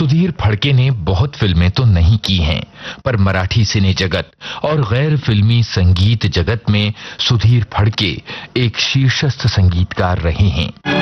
सुधीर फडके ने बहुत फिल्में तो नहीं की हैं, पर मराठी सिने जगत और गैर फिल्मी संगीत जगत में सुधीर फडके एक शीर्षस्थ संगीतकार रहे हैं।